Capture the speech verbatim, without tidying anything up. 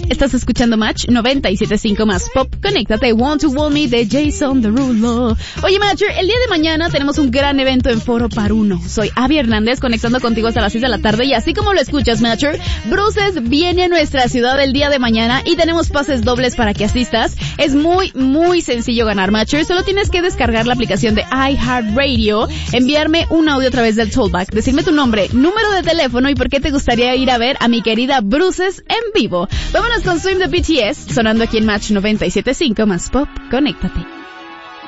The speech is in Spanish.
Estás escuchando Match noventa y siete punto cinco más Pop. Conéctate, Want to Want Me de Jason Derulo. Oye, Matcher, el día de mañana tenemos un gran evento en Foro Paruno. Soy Abby Hernández, conectando contigo hasta las seis de la tarde. Y así como lo escuchas, Matcher, Bruces viene a nuestra ciudad el día de mañana y tenemos pases dobles para que asistas. Es muy, muy sencillo ganar, Matcher. Solo tienes que descargar la aplicación de iHeartRadio, enviarme un audio a través del Tollback, decirme tu nombre, número de teléfono y por qué te gustaría ir a ver a mi querida Bruces en vivo. Vámonos con Swim de B T S, sonando aquí en Match noventa y siete punto cinco más Pop. Conéctate.